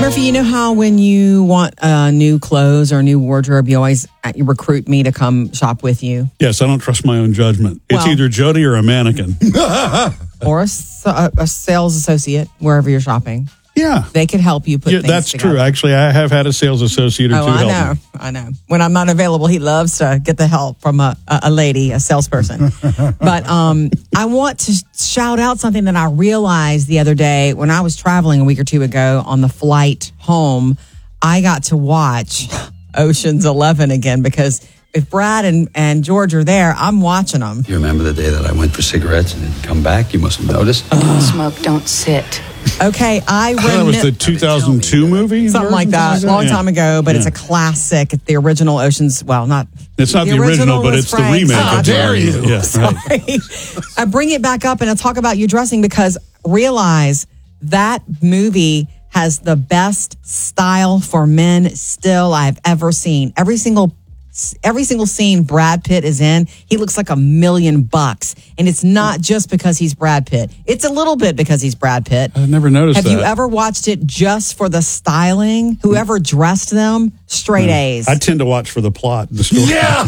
Murphy, you know how when you want new clothes or new wardrobe, you always recruit me to come shop with you? Yes, I don't trust my own judgment. It's either Jody or a mannequin. Or a sales associate, wherever you're shopping. Yeah. They could help you put things that's together. True. Actually, I have had a sales associate or two help me. I know. When I'm not available, he loves to get the help from a lady, a salesperson. But I want to shout out something that I realized the other day when I was traveling a week or two ago on the flight home. I got to watch Ocean's 11 again because if Brad and George are there, I'm watching them. You remember the day that I went for cigarettes and didn't come back? You must have noticed. Smoke, don't sit. Okay, that was the 2002 movie? Something like that, long time ago, but it's a classic. The original Ocean's, it's not the original, but it's the remake. How dare you? Yeah, sorry. I bring it back up and I talk about you dressing because realize that movie has the best style for men still I've ever seen. Every single scene Brad Pitt is in, he looks like $1 million. And it's not just because he's Brad Pitt. It's a little bit because he's Brad Pitt. I never noticed that. Have you ever watched it just for the styling? Whoever dressed them, straight A's. I tend to watch for the plot, the story. Yeah.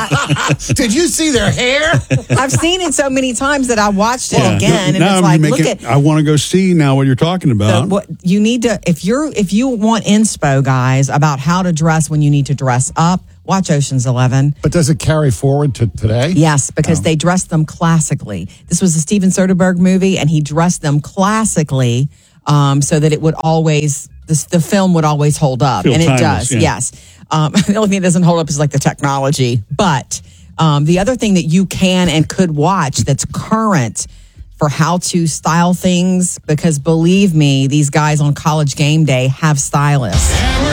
Did you see their hair? I've seen it so many times that I watched it again. And now it's like, look at... I want to go see now what you're talking about. What you need to, if you want inspo, guys, about how to dress when you need to dress up, watch Ocean's 11. But does it carry forward to today? Yes, because they dressed them classically. This was a Steven Soderbergh movie, and he dressed them classically so that it would always, the film would always hold up. Feel and timeless, it does, yes. The only thing that doesn't hold up is like the technology. But the other thing that you can and could watch that's current for how to style things, because believe me, these guys on College Game Day have stylists.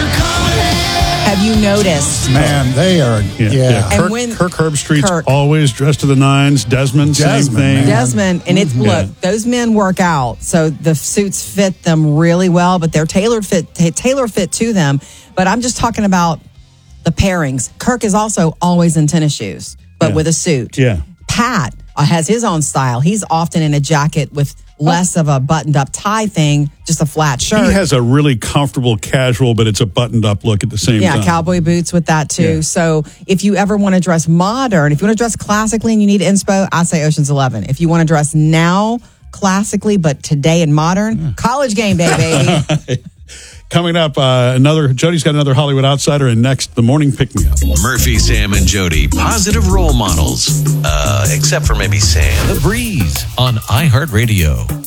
Have you noticed? Man, they are, yeah. Kirk Herbstreit's always dressed to the nines. Desmond, same thing. Man. Desmond, and it's, look, those men work out, so the suits fit them really well, but they're tailor fit to them. But I'm just talking about the pairings. Kirk is also always in tennis shoes, but with a suit. Yeah. Pat has his own style. He's often in a jacket with less of a buttoned-up tie thing, just a flat shirt. He has a really comfortable casual, but it's a buttoned-up look at the same time. Yeah, cowboy boots with that, too. Yeah. So if you ever want to dress modern, if you want to dress classically and you need inspo, I say Ocean's 11. If you want to dress now classically, but today and modern, College Game Day, baby. Coming up, Jody's got another Hollywood Outsider, and next, the morning pick-me-up. Murphy, Sam, and Jody, positive role models. Except for maybe Sam. The Breeze on iHeartRadio.